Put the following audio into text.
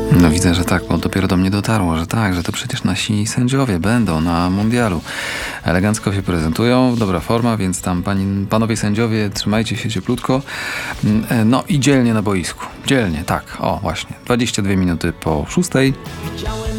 No widzę, że tak, bo dopiero do mnie dotarło, że tak, że to przecież nasi sędziowie będą na mundialu. Elegancko się prezentują, dobra forma, więc tam panowie sędziowie, trzymajcie się cieplutko. No i dzielnie na boisku. Dzielnie, tak, o właśnie. 22 minuty po 6.